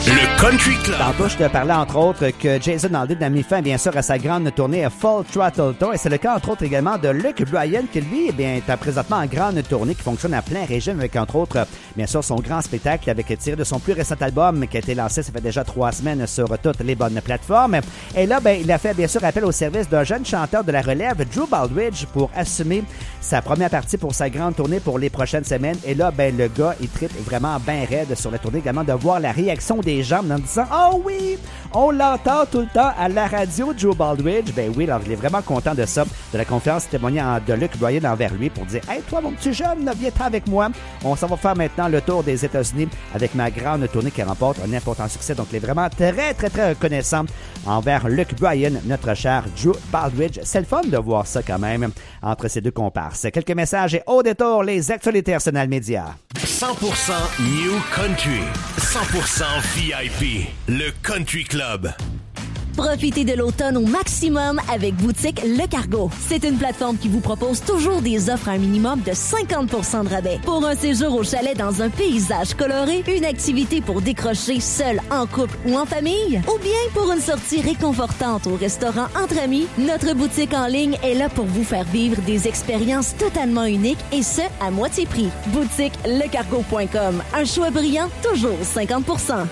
Le Country Club. Tantôt, je te parlais entre autres que Jason Aldean a mis fin bien sûr à sa grande tournée Full Throttle Tour et c'est le cas entre autres également de Luke Bryan qui lui est présentement en grande tournée qui fonctionne à plein régime avec entre autres bien sûr son grand spectacle avec tiré de son plus récent album qui a été lancé ça fait déjà 3 semaines sur toutes les bonnes plateformes et là il a fait bien sûr appel au service d'un jeune chanteur de la relève Drew Baldridge pour assumer sa première partie pour sa grande tournée pour les prochaines semaines et là le gars il trippe vraiment bien raide sur la tournée également de voir la réaction des gens en disant « Oh oui, on l'entend tout le temps à la radio, Drew Baldridge. » Ben oui, alors il est vraiment content de ça, de la confiance témoignant de Luke Bryan envers lui pour dire « Hey, toi, mon petit jeune, viens-t'en avec moi. On s'en va faire maintenant le tour des États-Unis avec ma grande tournée qui remporte un important succès. » Donc, il est vraiment très, très, très reconnaissant envers Luke Bryan, notre cher Drew Baldridge. C'est le fun de voir ça quand même entre ces deux comparses. Quelques messages et au détour, les actualités Arsenal Média. 100% New Country, 100% VIP, le Country Club. Profitez de l'automne au maximum avec Boutique Le Cargo. C'est une plateforme qui vous propose toujours des offres à un minimum de 50% de rabais. Pour un séjour au chalet dans un paysage coloré, une activité pour décrocher seul, en couple ou en famille, ou bien pour une sortie réconfortante au restaurant entre amis, notre boutique en ligne est là pour vous faire vivre des expériences totalement uniques et ce, à moitié prix. BoutiqueLecargo.com. Un choix brillant, toujours 50%.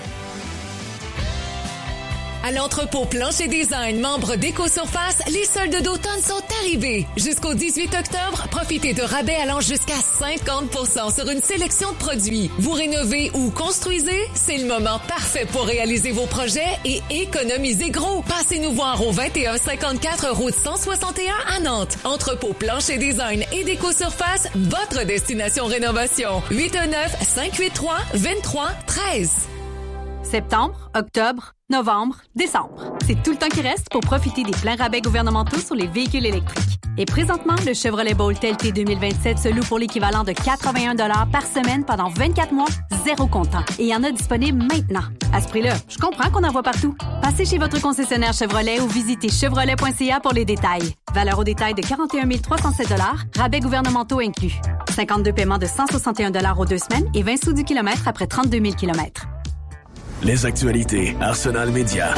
À l'entrepôt Plancher Design, membre d'EcoSurface, les soldes d'automne sont arrivés. Jusqu'au 18 octobre, profitez de rabais allant jusqu'à 50% sur une sélection de produits. Vous rénovez ou construisez? C'est le moment parfait pour réaliser vos projets et économiser gros. Passez nous voir au 2154 route 161 à Nantes. Entrepôt Plancher Design et d'EcoSurface, votre destination rénovation. 819-583-2313. Septembre, octobre, novembre, décembre. C'est tout le temps qui reste pour profiter des pleins rabais gouvernementaux sur les véhicules électriques. Et présentement, le Chevrolet Bolt TLT 2027 se loue pour l'équivalent de 81 $ par semaine pendant 24 mois, zéro comptant. Et il y en a disponible maintenant. À ce prix-là, je comprends qu'on en voit partout. Passez chez votre concessionnaire Chevrolet ou visitez chevrolet.ca pour les détails. Valeur au détail de 41 307 $, rabais gouvernementaux inclus. 52 paiements de 161 $ aux 2 semaines et 20 sous du kilomètre après 32 000 km. Les actualités Arsenal Média.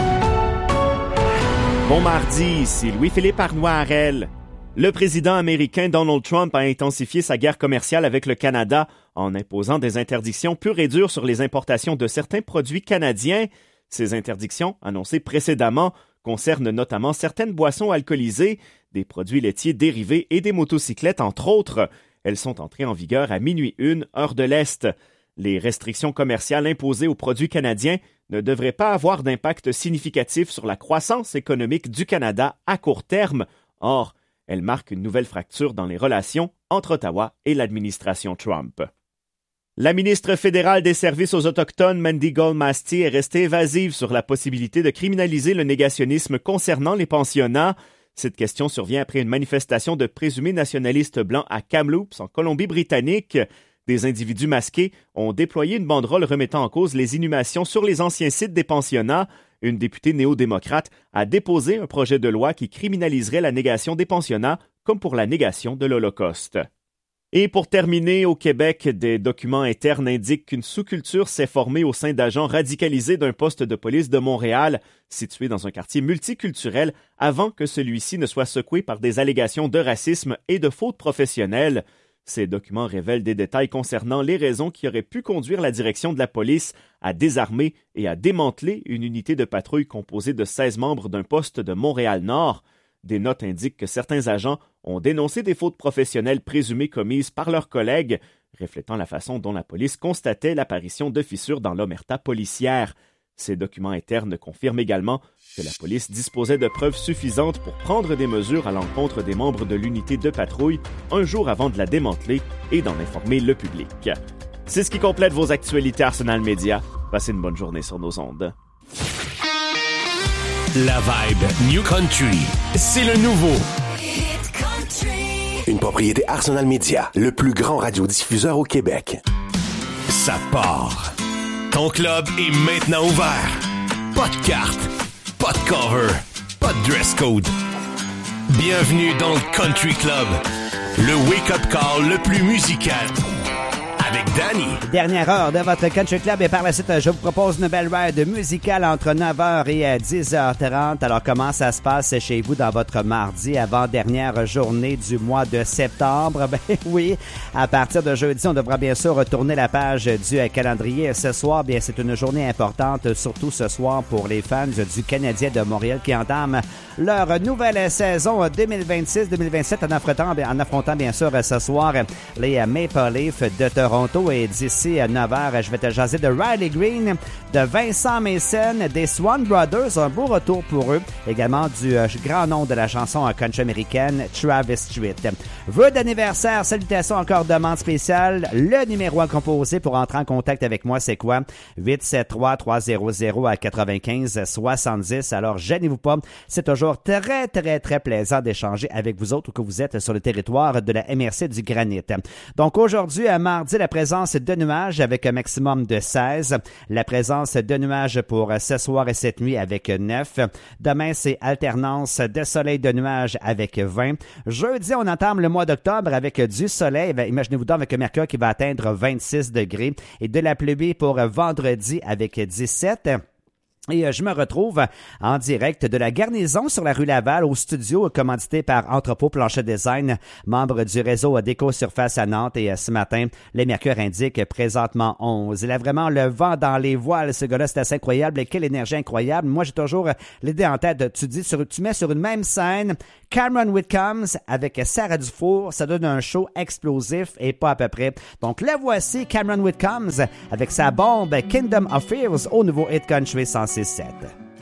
Bon mardi, ici Louis-Philippe Arnois-Harel. Le président américain Donald Trump a intensifié sa guerre commerciale avec le Canada en imposant des interdictions pures et dures sur les importations de certains produits canadiens. Ces interdictions, annoncées précédemment, concernent notamment certaines boissons alcoolisées, des produits laitiers dérivés et des motocyclettes, entre autres. Elles sont entrées en vigueur à 12h01, heure de l'Est. Les restrictions commerciales imposées aux produits canadiens ne devraient pas avoir d'impact significatif sur la croissance économique du Canada à court terme. Or, elles marquent une nouvelle fracture dans les relations entre Ottawa et l'administration Trump. La ministre fédérale des Services aux Autochtones, Mandy Goldmasty, est restée évasive sur la possibilité de criminaliser le négationnisme concernant les pensionnats. Cette question survient après une manifestation de présumés nationalistes blancs à Kamloops, en Colombie-Britannique. Des individus masqués ont déployé une banderole remettant en cause les inhumations sur les anciens sites des pensionnats. Une députée néo-démocrate a déposé un projet de loi qui criminaliserait la négation des pensionnats comme pour la négation de l'Holocauste. Et pour terminer, au Québec, des documents internes indiquent qu'une sous-culture s'est formée au sein d'agents radicalisés d'un poste de police de Montréal, situé dans un quartier multiculturel, avant que celui-ci ne soit secoué par des allégations de racisme et de fautes professionnelles. Ces documents révèlent des détails concernant les raisons qui auraient pu conduire la direction de la police à désarmer et à démanteler une unité de patrouille composée de 16 membres d'un poste de Montréal-Nord. Des notes indiquent que certains agents ont dénoncé des fautes professionnelles présumées commises par leurs collègues, reflétant la façon dont la police constatait l'apparition de fissures dans l'omerta policière. Ces documents internes confirment également que la police disposait de preuves suffisantes pour prendre des mesures à l'encontre des membres de l'unité de patrouille un jour avant de la démanteler et d'en informer le public. C'est ce qui complète vos actualités Arsenal Média. Passez une bonne journée sur nos ondes. La vibe New Country, c'est le nouveau. Une propriété Arsenal Média, le plus grand radiodiffuseur au Québec. Ça part. Ton club est maintenant ouvert. Pas de carte, pas de cover, pas de dress code. Bienvenue dans le Country Club, le wake-up call le plus musical. avec Danny. Dernière heure de votre Country Club et par la suite, je vous propose une belle ride musicale entre 9h et 10h30. Alors, comment ça se passe chez vous dans votre mardi avant-dernière journée du mois de septembre? Ben oui, à partir de jeudi, on devra bien sûr retourner la page du calendrier. Ce soir, bien, c'est une journée importante, surtout ce soir pour les fans du Canadien de Montréal qui entament leur nouvelle saison 2026-2027 en affrontant bien sûr ce soir les Maple Leafs de Toronto. Et d'ici 9h, je vais te jaser de Riley Green, de Vincent Mason, des Swan Brothers, un beau retour pour eux. Également du grand nom de la chanson country américaine, Travis Street. Vœux d'anniversaire, salutations encore, demande spéciale. Le numéro à composer pour entrer en contact avec moi, c'est quoi? 873-300-95-70. Alors, gênez-vous pas, c'est toujours très, très, très plaisant d'échanger avec vous autres que vous êtes sur le territoire de la MRC du Granit. Donc, aujourd'hui, mardi, la présence de nuages avec un maximum de 16. La présence de nuages pour ce soir et cette nuit avec 9. Demain, c'est alternance de soleil de nuages avec 20. Jeudi, on entame le mois d'octobre avec du soleil. Imaginez-vous donc avec un mercure qui va atteindre 26 degrés et de la pluie pour vendredi avec 17. Et je me retrouve en direct de la garnison sur la rue Laval au studio commandité par Entrepôt Plancher Design, membre du réseau Déco Surface à Nantes. Et ce matin, les mercures indiquent présentement 11. Il a vraiment le vent dans les voiles, ce gars-là, c'est assez incroyable. Et quelle énergie incroyable. Moi, j'ai toujours l'idée en tête. Tu mets sur une même scène Cameron Whitcombs avec Sarah Dufour. Ça donne un show explosif et pas à peu près. Donc, la voici, Cameron Whitcombs avec sa bombe Kingdom of Fears au nouveau Hit Country 106.7.